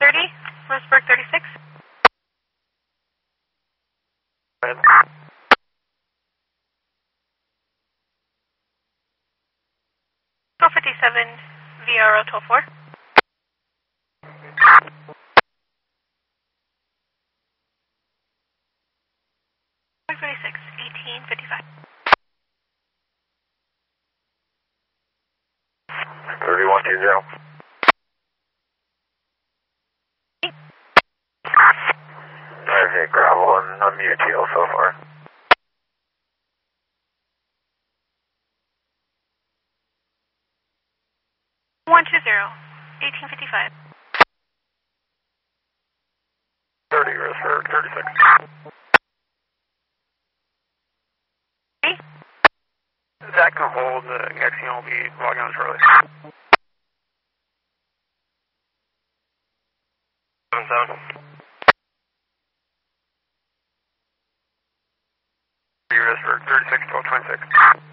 30, Roseburg 36. Go ahead. 1257, VRO 124. 1855. 3120. I've hit gravel and unmuted teal so far. 120, 1855. 30, Roseburg 36. Zach can hold, the Axion will be logging on shortly. 7-7. 30, Roseburg 36, 1226.